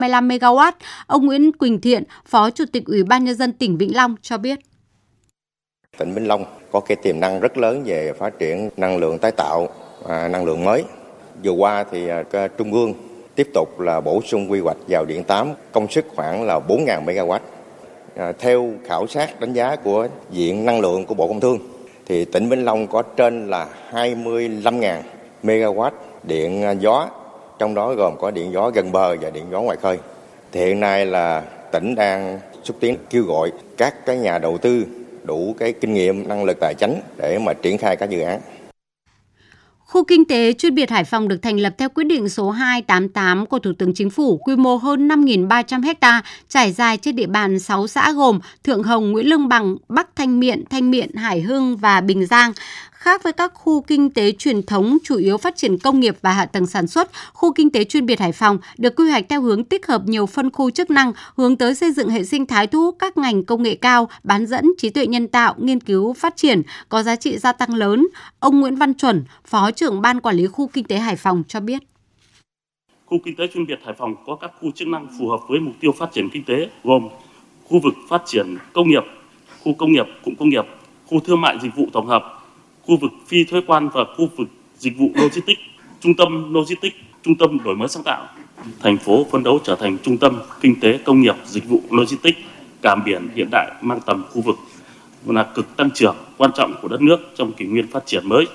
25 MW. Ông Nguyễn Quỳnh Thiện, Phó Chủ tịch Ủy ban Nhân dân tỉnh Vĩnh Long cho biết. Tỉnh Vĩnh Long có cái tiềm năng rất lớn về phát triển năng lượng tái tạo, năng lượng mới. Vừa qua thì Trung ương tiếp tục là bổ sung quy hoạch vào điện 8 công suất khoảng là 4.000 MW. Theo khảo sát đánh giá của Viện Năng lượng của Bộ Công Thương thì tỉnh Vĩnh Long có trên là 25.000 MW điện gió, trong đó gồm có điện gió gần bờ và điện gió ngoài khơi. Thì hiện nay là tỉnh đang xúc tiến kêu gọi các cái nhà đầu tư đủ cái kinh nghiệm, năng lực tài chính để mà triển khai các dự án. Khu kinh tế chuyên biệt Hải Phòng được thành lập theo quyết định số 288 của Thủ tướng Chính phủ, quy mô hơn 5.300 ha, trải dài trên địa bàn 6 xã gồm Thượng Hồng, Nguyễn Lương Bằng, Bắc Thanh Miện, Hải Hưng và Bình Giang. Khác với các khu kinh tế truyền thống chủ yếu phát triển công nghiệp và hạ tầng sản xuất, khu kinh tế chuyên biệt Hải Phòng được quy hoạch theo hướng tích hợp nhiều phân khu chức năng, hướng tới xây dựng hệ sinh thái thu hút các ngành công nghệ cao, bán dẫn, trí tuệ nhân tạo, nghiên cứu phát triển, có giá trị gia tăng lớn. Ông Nguyễn Văn Chuẩn, Phó trưởng Ban Quản lý khu kinh tế Hải Phòng cho biết. Khu kinh tế chuyên biệt Hải Phòng có các khu chức năng phù hợp với mục tiêu phát triển kinh tế gồm khu vực phát triển công nghiệp, khu công nghiệp, cụm công nghiệp, khu thương mại dịch vụ tổng hợp, khu vực phi thuế quan và khu vực dịch vụ logistics, trung tâm logistics, trung tâm đổi mới sáng tạo. Thành phố phấn đấu trở thành trung tâm kinh tế công nghiệp dịch vụ logistics cảng biển hiện đại mang tầm khu vực, là cực tăng trưởng quan trọng của đất nước trong kỷ nguyên phát triển mới.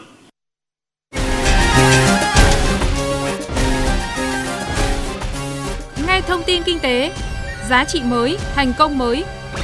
Nghe thông tin kinh tế, giá trị mới, thành công mới.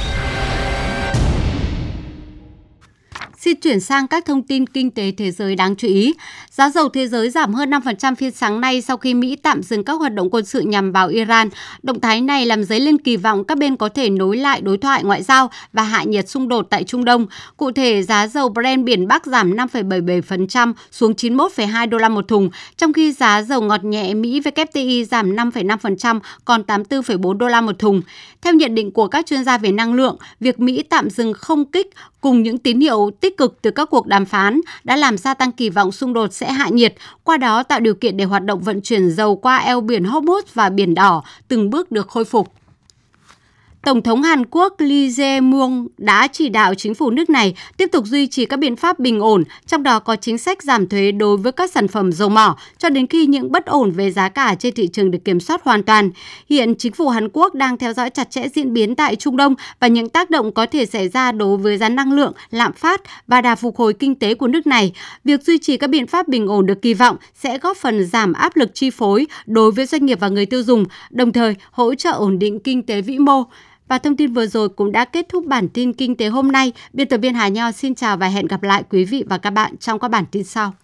Xin chuyển sang các thông tin kinh tế thế giới đáng chú ý. Giá dầu thế giới giảm hơn 5% phiên sáng nay sau khi Mỹ tạm dừng các hoạt động quân sự nhằm vào Iran. Động thái này làm dấy lên kỳ vọng các bên có thể nối lại đối thoại ngoại giao và hạ nhiệt xung đột tại Trung Đông. Cụ thể, giá dầu Brent Biển Bắc giảm 5,77% xuống 91,2 đô la một thùng, trong khi giá dầu ngọt nhẹ Mỹ WTI giảm 5,5% còn 84,4 đô la một thùng. Theo nhận định của các chuyên gia về năng lượng, việc Mỹ tạm dừng không kích cùng những tín hiệu tích cực từ các cuộc đàm phán đã làm gia tăng kỳ vọng xung đột sẽ hạ nhiệt, qua đó tạo điều kiện để hoạt động vận chuyển dầu qua eo biển Hormuz và Biển Đỏ từng bước được khôi phục. Tổng thống Hàn Quốc Lee Jae-myung đã chỉ đạo chính phủ nước này tiếp tục duy trì các biện pháp bình ổn, trong đó có chính sách giảm thuế đối với các sản phẩm dầu mỏ, cho đến khi những bất ổn về giá cả trên thị trường được kiểm soát hoàn toàn. Hiện chính phủ Hàn Quốc đang theo dõi chặt chẽ diễn biến tại Trung Đông và những tác động có thể xảy ra đối với giá năng lượng, lạm phát và đà phục hồi kinh tế của nước này. Việc duy trì các biện pháp bình ổn được kỳ vọng sẽ góp phần giảm áp lực chi phối đối với doanh nghiệp và người tiêu dùng, đồng thời hỗ trợ ổn định kinh tế vĩ mô. Và thông tin vừa rồi cũng đã kết thúc bản tin kinh tế hôm nay. Biên tập viên Hà Nho xin chào và hẹn gặp lại quý vị và các bạn trong các bản tin sau.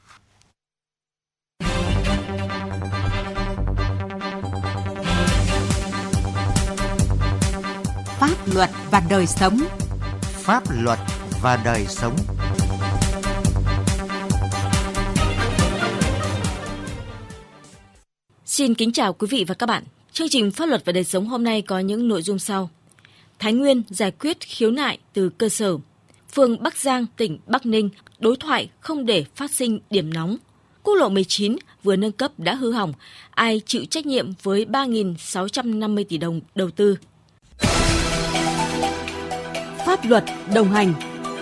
Pháp luật và đời sống. Pháp luật và đời sống. Xin kính chào quý vị và các bạn. Chương trình Pháp luật và đời sống hôm nay có những nội dung sau. Thái Nguyên giải quyết khiếu nại từ cơ sở. Phường Bắc Giang, tỉnh Bắc Ninh đối thoại không để phát sinh điểm nóng. Quốc lộ 19 vừa nâng cấp đã hư hỏng. Ai chịu trách nhiệm với 3.650 tỷ đồng đầu tư? Pháp luật đồng hành.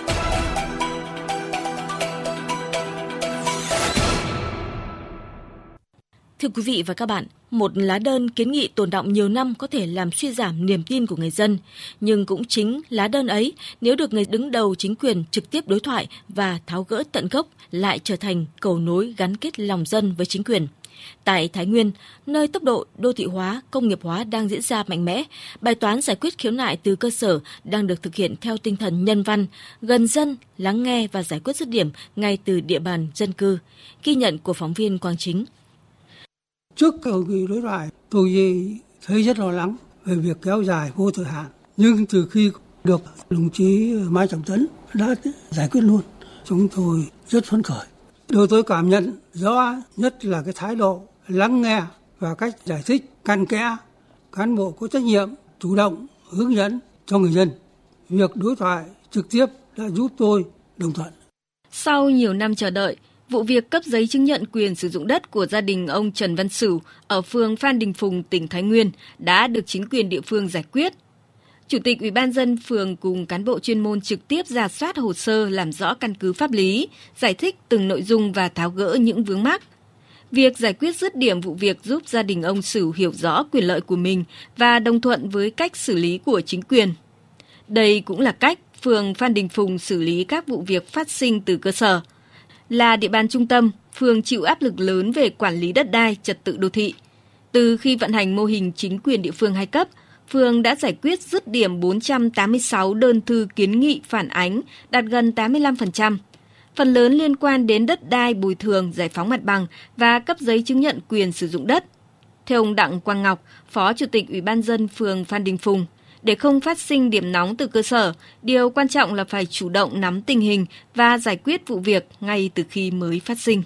Thưa quý vị và các bạn, một lá đơn kiến nghị tồn đọng nhiều năm có thể làm suy giảm niềm tin của người dân. Nhưng cũng chính lá đơn ấy, nếu được người đứng đầu chính quyền trực tiếp đối thoại và tháo gỡ tận gốc, lại trở thành cầu nối gắn kết lòng dân với chính quyền. Tại Thái Nguyên, nơi tốc độ đô thị hóa, công nghiệp hóa đang diễn ra mạnh mẽ, bài toán giải quyết khiếu nại từ cơ sở đang được thực hiện theo tinh thần nhân văn, gần dân, lắng nghe và giải quyết dứt điểm ngay từ địa bàn dân cư. Ghi nhận của phóng viên Quang Chính. Trước hội nghị đối thoại, tôi thấy rất lo lắng về việc kéo dài vô thời hạn. Nhưng từ khi được đồng chí Mai Trọng Tấn đã giải quyết luôn, chúng tôi rất phấn khởi. Điều tôi cảm nhận rõ nhất là cái thái độ lắng nghe và cách giải thích cặn kẽ. Cán bộ có trách nhiệm chủ động hướng dẫn cho người dân. Việc đối thoại trực tiếp đã giúp tôi đồng thuận. Sau nhiều năm chờ đợi, vụ việc cấp giấy chứng nhận quyền sử dụng đất của gia đình ông Trần Văn Sửu ở phường Phan Đình Phùng, tỉnh Thái Nguyên đã được chính quyền địa phương giải quyết. Chủ tịch Ủy ban nhân dân phường cùng cán bộ chuyên môn trực tiếp rà soát hồ sơ, làm rõ căn cứ pháp lý, giải thích từng nội dung và tháo gỡ những vướng mắc. Việc giải quyết dứt điểm vụ việc giúp gia đình ông Sửu hiểu rõ quyền lợi của mình và đồng thuận với cách xử lý của chính quyền. Đây cũng là cách phường Phan Đình Phùng xử lý các vụ việc phát sinh từ cơ sở. Là địa bàn trung tâm, phường chịu áp lực lớn về quản lý đất đai, trật tự đô thị. Từ khi vận hành mô hình chính quyền địa phương 2 cấp, phường đã giải quyết dứt điểm 486 đơn thư kiến nghị phản ánh, đạt gần 85%. Phần lớn liên quan đến đất đai, bồi thường, giải phóng mặt bằng và cấp giấy chứng nhận quyền sử dụng đất. Theo ông Đặng Quang Ngọc, Phó Chủ tịch Ủy ban nhân dân phường Phan Đình Phùng, để không phát sinh điểm nóng từ cơ sở, điều quan trọng là phải chủ động nắm tình hình và giải quyết vụ việc ngay từ khi mới phát sinh.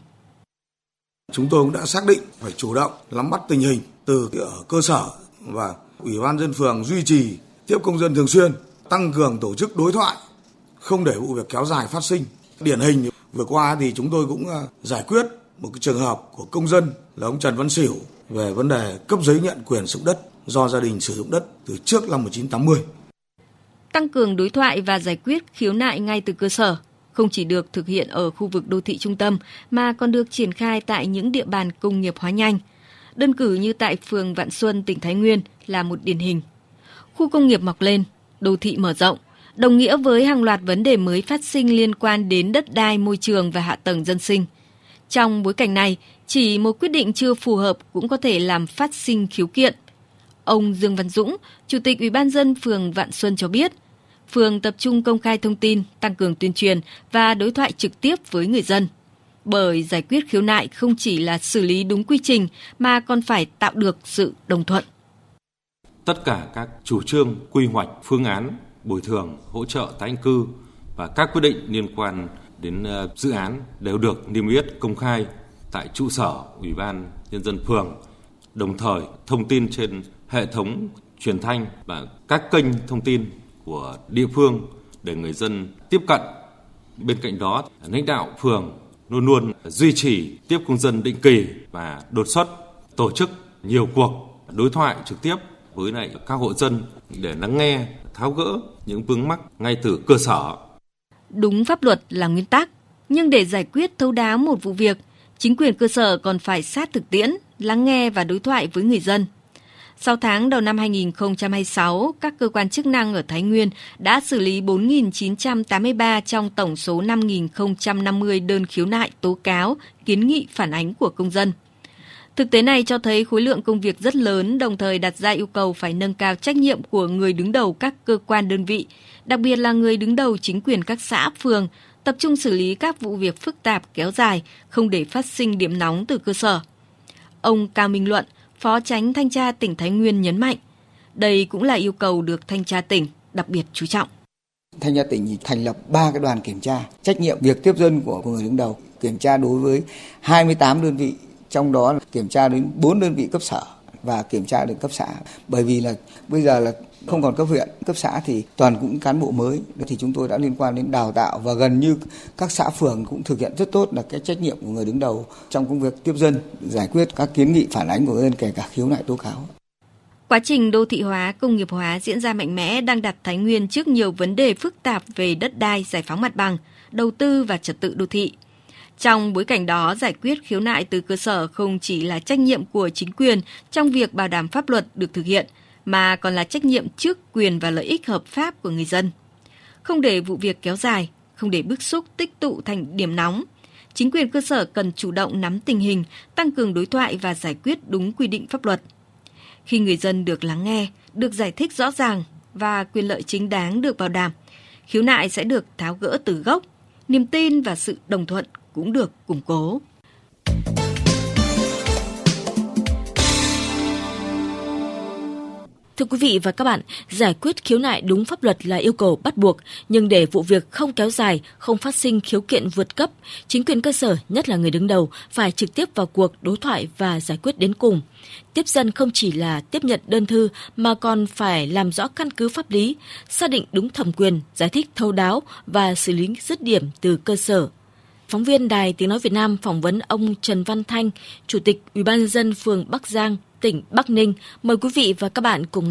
Chúng tôi cũng đã xác định phải chủ động nắm bắt tình hình từ ở cơ sở và Ủy ban nhân dân phường duy trì tiếp công dân thường xuyên, tăng cường tổ chức đối thoại, không để vụ việc kéo dài phát sinh. Điển hình vừa qua thì chúng tôi cũng giải quyết một cái trường hợp của công dân là ông Trần Văn Sửu về vấn đề cấp giấy nhận quyền sử dụng đất do gia đình sử dụng đất từ trước năm 1980. Tăng cường đối thoại và giải quyết khiếu nại ngay từ cơ sở không chỉ được thực hiện ở khu vực đô thị trung tâm mà còn được triển khai tại những địa bàn công nghiệp hóa nhanh. Đơn cử như tại phường Vạn Xuân, tỉnh Thái Nguyên là một điển hình. Khu công nghiệp mọc lên, đô thị mở rộng, đồng nghĩa với hàng loạt vấn đề mới phát sinh liên quan đến đất đai, môi trường và hạ tầng dân sinh. Trong bối cảnh này, chỉ một quyết định chưa phù hợp cũng có thể làm phát sinh khiếu kiện. Ông Dương Văn Dũng, Chủ tịch Ủy ban nhân dân phường Vạn Xuân cho biết, phường tập trung công khai thông tin, tăng cường tuyên truyền và đối thoại trực tiếp với người dân. Bởi giải quyết khiếu nại không chỉ là xử lý đúng quy trình mà còn phải tạo được sự đồng thuận. Tất cả các chủ trương, quy hoạch, phương án, bồi thường, hỗ trợ tái định cư và các quyết định liên quan đến dự án đều được niêm yết công khai tại trụ sở Ủy ban Nhân dân phường, đồng thời thông tin trên hệ thống truyền thanh và các kênh thông tin của địa phương để người dân tiếp cận. Bên cạnh đó, lãnh đạo phường luôn luôn duy trì tiếp công dân định kỳ và đột xuất, tổ chức nhiều cuộc đối thoại trực tiếp với lại các hộ dân để lắng nghe, tháo gỡ những vướng mắc ngay từ cơ sở. Đúng pháp luật là nguyên tắc, nhưng để giải quyết thấu đáo một vụ việc, chính quyền cơ sở còn phải sát thực tiễn, lắng nghe và đối thoại với người dân. 6 tháng đầu năm 2026, các cơ quan chức năng ở Thái Nguyên đã xử lý 4.983 trong tổng số 5.050 đơn khiếu nại, tố cáo, kiến nghị phản ánh của công dân. Thực tế này cho thấy khối lượng công việc rất lớn, đồng thời đặt ra yêu cầu phải nâng cao trách nhiệm của người đứng đầu các cơ quan đơn vị, đặc biệt là người đứng đầu chính quyền các xã, phường, tập trung xử lý các vụ việc phức tạp kéo dài, không để phát sinh điểm nóng từ cơ sở. Ông Cao Minh Luận, Phó Chánh Thanh tra tỉnh Thái Nguyên nhấn mạnh, đây cũng là yêu cầu được Thanh tra tỉnh đặc biệt chú trọng. Thanh tra tỉnh thành lập 3 cái đoàn kiểm tra, trách nhiệm việc tiếp dân của người đứng đầu, kiểm tra đối với 28 đơn vị, trong đó kiểm tra đến 4 đơn vị cấp sở và kiểm tra đến cấp xã. Bởi vì là bây giờ là không còn cấp huyện, cấp xã thì toàn cũng cán bộ mới, thì chúng tôi đã liên quan đến đào tạo và gần như các xã phường cũng thực hiện rất tốt là cái trách nhiệm của người đứng đầu trong công việc tiếp dân, giải quyết các kiến nghị phản ánh của người dân, kể cả khiếu nại tố cáo. Quá trình đô thị hóa, công nghiệp hóa diễn ra mạnh mẽ đang đặt Thái Nguyên trước nhiều vấn đề phức tạp về đất đai, giải phóng mặt bằng, đầu tư và trật tự đô thị. Trong bối cảnh đó, giải quyết khiếu nại từ cơ sở không chỉ là trách nhiệm của chính quyền trong việc bảo đảm pháp luật được thực hiện, mà còn là trách nhiệm trước quyền và lợi ích hợp pháp của người dân. Không để vụ việc kéo dài, không để bức xúc tích tụ thành điểm nóng, chính quyền cơ sở cần chủ động nắm tình hình, tăng cường đối thoại và giải quyết đúng quy định pháp luật. Khi người dân được lắng nghe, được giải thích rõ ràng và quyền lợi chính đáng được bảo đảm, khiếu nại sẽ được tháo gỡ từ gốc, niềm tin và sự đồng thuận cũng được củng cố. Thưa quý vị và các bạn, giải quyết khiếu nại đúng pháp luật là yêu cầu bắt buộc, nhưng để vụ việc không kéo dài, không phát sinh khiếu kiện vượt cấp, chính quyền cơ sở, nhất là người đứng đầu, phải trực tiếp vào cuộc đối thoại và giải quyết đến cùng. Tiếp dân không chỉ là tiếp nhận đơn thư mà còn phải làm rõ căn cứ pháp lý, xác định đúng thẩm quyền, giải thích thấu đáo và xử lý dứt điểm từ cơ sở. Phóng viên Đài Tiếng nói Việt Nam phỏng vấn ông Trần Văn Thanh, Chủ tịch Ủy ban nhân dân phường Bắc Giang, tỉnh Bắc Ninh. Mời quý vị và các bạn cùng nghe.